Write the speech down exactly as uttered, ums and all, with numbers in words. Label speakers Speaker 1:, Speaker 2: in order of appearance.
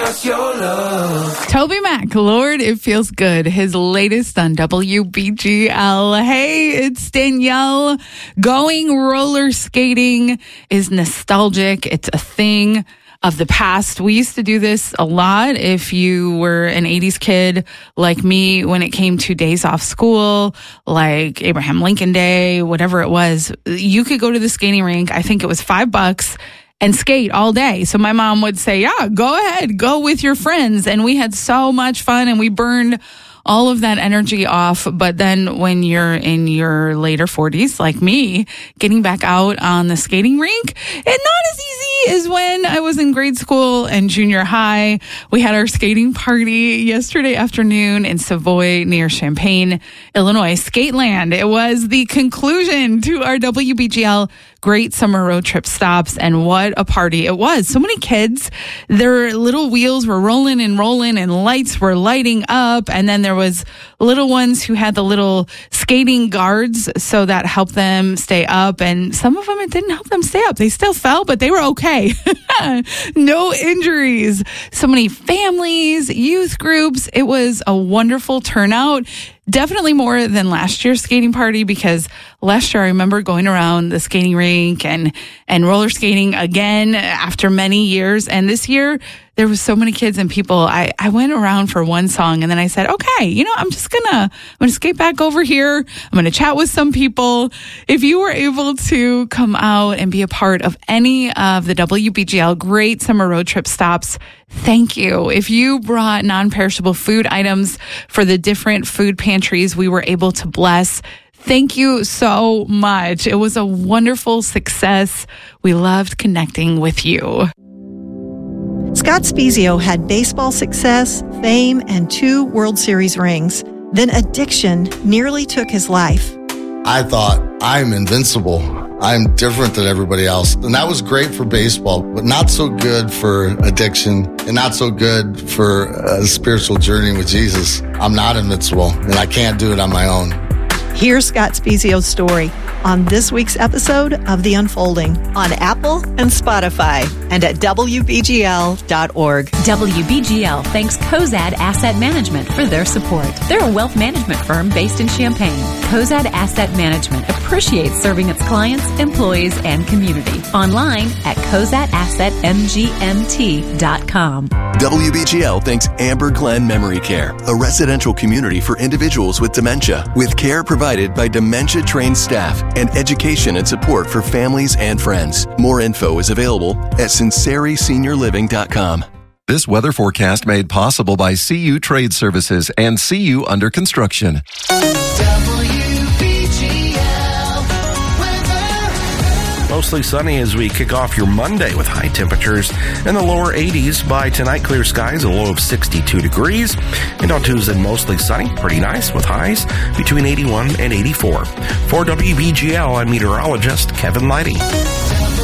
Speaker 1: us your love.
Speaker 2: Toby Mac, Lord, it feels good. His latest on W B G L. Hey, it's Danielle. Going roller skating is nostalgic. It's a thing of the past. We used to do this a lot. If you were an eighties kid like me, when it came to days off school, like Abraham Lincoln Day, whatever it was, you could go to the skating rink. I think it was five bucks and skate all day. So my mom would say, yeah, go ahead, go with your friends. And we had so much fun and we burned all of that energy off. But then when you're in your later forties, like me, getting back out on the skating rink, it's not as easy as when I was in grade school and junior high. We had our skating party yesterday afternoon in Savoy near Champaign, Illinois. Skateland. It was the conclusion to our W B G L Great Summer Road Trip stops, and what a party it was. So many kids, their little wheels were rolling and rolling and lights were lighting up, and then there was little ones who had the little skating guards, so that helped them stay up, and some of them, it didn't help them stay up. They still fell, but they were okay. No injuries. So many families, youth groups. It was a wonderful turnout. Definitely more than last year's skating party, because last year I remember going around the skating rink and, and roller skating again after many years. And this year there was so many kids and people. I, I went around for one song and then I said, okay, you know, I'm just gonna, I'm gonna skate back over here. I'm gonna chat with some people. If you were able to come out and be a part of any of the W B G L Great Summer Road Trip stops, thank you. If you brought non-perishable food items for the different food pantries we were able to bless, thank you so much. It was a wonderful success. We loved connecting with you.
Speaker 3: Scott Spiezio had baseball success, fame, and two World Series rings. Then addiction nearly took his life.
Speaker 4: I thought, I'm invincible. I'm different than everybody else. And that was great for baseball, but not so good for addiction and not so good for a spiritual journey with Jesus. I'm not invincible, and I can't do it on my own.
Speaker 3: Here's Scott Spiezio's story on this week's episode of The Unfolding on Apple and Spotify and at W B G L dot org.
Speaker 5: W B G L thanks Cozad Asset Management for their support. They're a wealth management firm based in Champaign. Cozad Asset Management appreciates serving its clients, employees, and community. Online at cozad asset m g m t dot com.
Speaker 6: W B G L thanks Amber Glen Memory Care, a residential community for individuals with dementia, with care provided by dementia-trained staff and education and support for families and friends. More info is available at sinceri senior living dot com.
Speaker 7: This weather forecast made possible by C U Trade Services and C U Under Construction.
Speaker 8: Mostly sunny as we kick off your Monday with high temperatures in the lower eighties. By tonight, clear skies, a low of sixty-two degrees. And on Tuesday, mostly sunny, pretty nice with highs between eighty-one and eighty-four. For W B G L, I'm meteorologist Kevin Lighty.